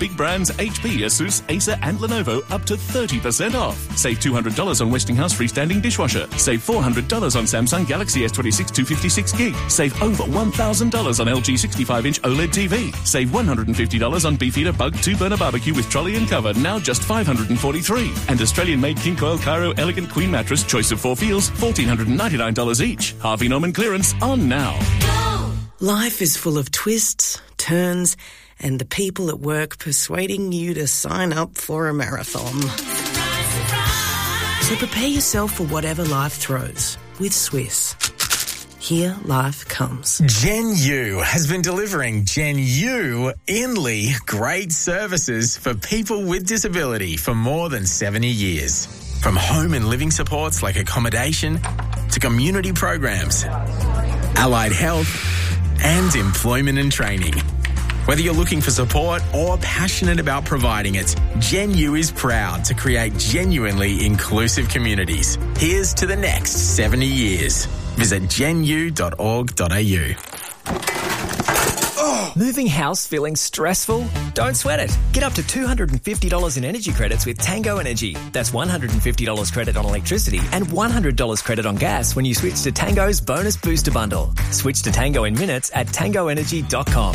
Big brands HP, Asus, Acer and Lenovo up to 30% off. Save $200 on Westinghouse freestanding dishwasher. Save $400 on Samsung Galaxy S26 256GB. Save over $1,000 on LG 65-inch OLED TV. Save $150 on Beefeater Bug 2-burner barbecue with trolley and cover, now just $543. And Australian-made King Coil Cairo Elegant Queen Mattress, choice of 4 feels, $1,499 each. Harvey Norman clearance on now. Life is full of twists, turns, and the people at work persuading you to sign up for a marathon. So prepare yourself for whatever life throws with Swiss. Here life comes. Gen U has been delivering Gen U Inley great services for people with disability for more than 70 years. From home and living supports like accommodation to community programs, allied health and employment and training. Whether you're looking for support or passionate about providing it, Gen U is proud to create genuinely inclusive communities. Here's to the next 70 years. Visit genu.org.au. Moving house feeling stressful? Don't sweat it. Get up to $250 in energy credits with Tango Energy. That's $150 credit on electricity and $100 credit on gas when you switch to Tango's Bonus Booster Bundle. Switch to Tango in minutes at tangoenergy.com.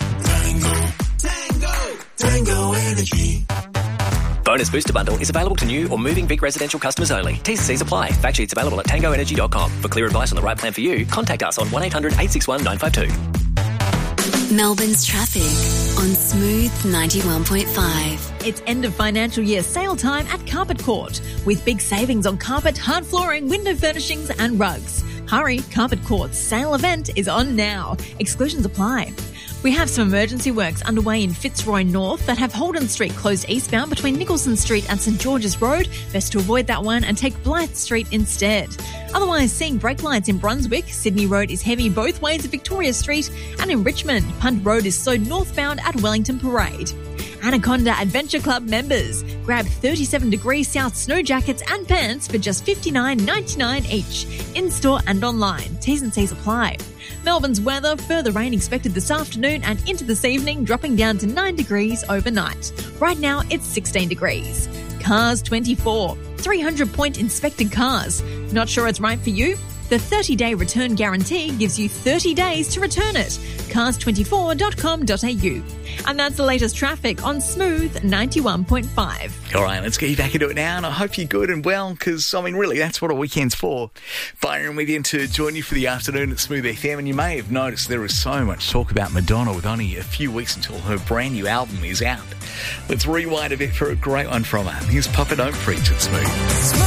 Tango Energy. Bonus Booster Bundle is available to new or moving Vic residential customers only. T's and C's apply. Fact sheets available at tangoenergy.com. For clear advice on the right plan for you, contact us on 1800 861 952. Melbourne's traffic on Smooth 91.5. It's end of financial year sale time at Carpet Court with big savings on carpet, hard flooring, window furnishings and rugs. Hurry, Carpet Court's sale event is on now. Exclusions apply. We have some emergency works underway in Fitzroy North that have Holden Street closed eastbound between Nicholson Street and St George's Road. Best to avoid that one and take Blythe Street instead. Otherwise, seeing brake lights in Brunswick, Sydney Road is heavy both ways of Victoria Street, and in Richmond, Punt Road is slow northbound at Wellington Parade. Anaconda Adventure Club members. Grab 37 degree south snow jackets and pants for just $59.99 each. In-store and online. T's and C's apply. Melbourne's weather, further rain expected this afternoon and into this evening, dropping down to 9 degrees overnight. Right now, it's 16 degrees. Cars 24. 300-point inspected cars. Not sure it's right for you? The 30-day return guarantee gives you 30 days to return it. Cars24.com.au. And that's the latest traffic on Smooth 91.5. All right, let's get you back into it now, and I hope you're good and well, because, I mean, really, that's what a weekend's for. Firing with you to join you for the afternoon at Smooth FM, and you may have noticed there is so much talk about Madonna with only a few weeks until her brand new album is out. Let's rewind a bit for a great one from her. Here's Papa Don't Preach at Smooth.